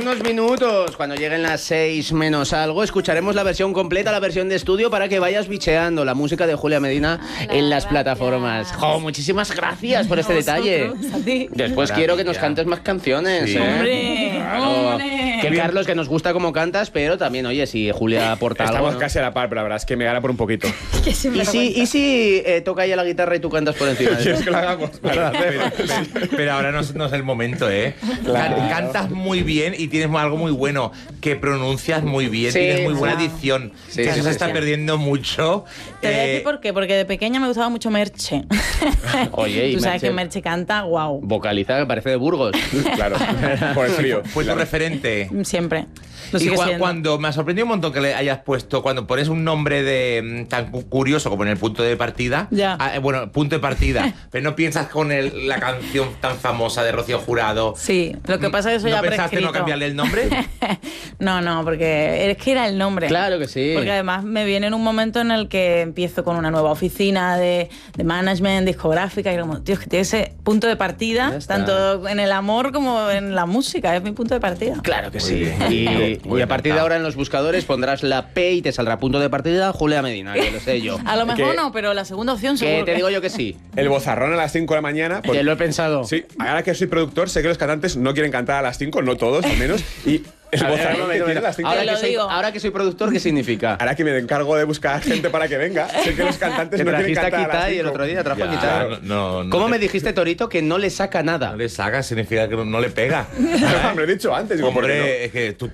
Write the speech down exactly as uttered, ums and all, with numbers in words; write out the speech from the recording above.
unos minutos, cuando lleguen las seis menos algo, escucharemos la versión completa, la versión de estudio, para que vayas bicheando la música de Julia Medina Hola, en las gracias. plataformas. Jo, muchísimas gracias por este Nosotros, detalle. a ti. Después quiero que nos cantes más canciones. Sí. ¿eh? Hombre, Claro. hombre. Que Carlos, que nos gusta cómo cantas, pero también, oye, si Julia aporta algo, Estamos ¿no? casi a la par, pero la verdad es que me gana por un poquito. Que ¿Y sinvergüenza. si, y si eh, toca ella la guitarra y tú cantas por encima de ¿Quieres eso? que lo hagamos? Pero, pero- pero ahora no, es- no es el momento, ¿eh? Claro. Can- Cantas muy bien y tienes algo muy bueno, que pronuncias muy bien, Sí, tienes muy buena claro. dicción. Sí, que sí, eso se sí, está sí. perdiendo mucho. Te voy a Eh, decir por qué, porque de pequeña me gustaba mucho Merche. Oye, y Tú sabes Merche- que Merche canta, wow, Vocaliza que parece de Burgos. Claro, por el frío. Fue tu Claro. referente. siempre. Lo Y sigue cua- siendo. cuando me ha sorprendido un montón que le hayas puesto, cuando pones un nombre de mm, tan cu- curioso como en el punto de partida, Ya. ah, eh, bueno, punto de partida, pero no piensas con el- la canción tan famosa de Rocío Jurado. Sí, lo que pasa es que eso ¿No ya pensaste prescrito. no cambiarle el nombre? No, no, porque es que era el nombre. Claro que sí. Porque además me viene en un momento en el que empiezo con una nueva oficina de, de management, discográfica, y era como, tío, es que tiene ese punto de Ya partida, está. tanto en el amor como en la música, es mi punto de partida. Claro que Muy sí. bien. Y, Muy y a partir de bien. ahora en los buscadores pondrás la P y te saldrá punto de partida Julia Medina, que lo sé yo. A lo mejor Que- no, pero la segunda opción Que seguro. te digo yo que sí. El bozarrón a las cinco de la mañana. pues- Que lo he pensado. Sí, ahora que soy productor, sé que los cantantes no quieren cantar a las cinco, no todos al menos. Y el A ver, bozarrón un que momento, tiene a las cinco. ahora, Te que lo soy, digo. ahora que soy productor, ¿qué significa? Ahora que me encargo de buscar gente para que venga, sé que los cantantes Que no quieren trajiste a cantar a las Kitai el cinco. otro día, trajo a Ya, Kitai. no, no ¿Cómo te- me dijiste, Torito, que no le saca nada? No le saca, significa que no, no le pega. Me lo he dicho antes. Digo, ¿por qué no? Hombre, es que tú,